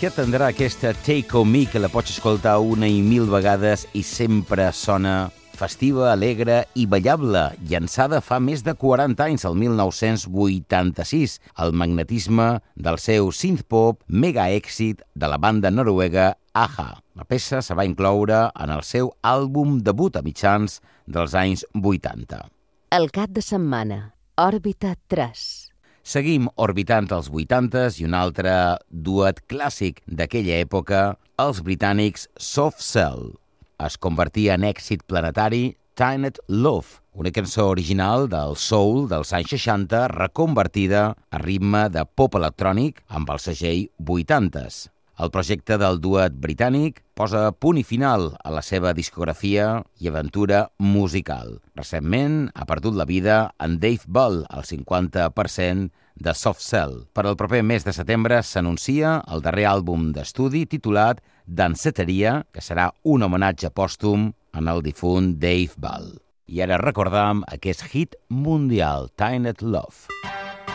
Què atendrà aquesta Take On Me, que la pots escoltar una i mil vegades i sempre sona festiva, alegre i ballable, llançada fa més de 40 anys, el 1986, el magnetisme del seu synth-pop mega èxit de la banda noruega a-ha. La peça se va incloure en el seu àlbum debut a mitjans dels anys 80. El cap de setmana, Òrbita 3. Seguim orbitant els 80s i un altre duet clàssic d'aquella època, els britànics Soft Cell. Es convertia en èxit planetari Tainted Love, una cançó original del soul dels anys 60 reconvertida a ritme de pop electrònic amb el segell 80s. El projecte del duet britànic posa punt i final a la seva discografia i aventura musical. Recentment ha perdut la vida en Dave Ball, el 50% de Soft Cell. Per al proper mes de setembre s'anuncia el darrer àlbum d'estudi titulat Danceteria, que serà un homenatge pòstum en el difunt Dave Ball. I ara recordam aquest hit mundial, Tainted Love.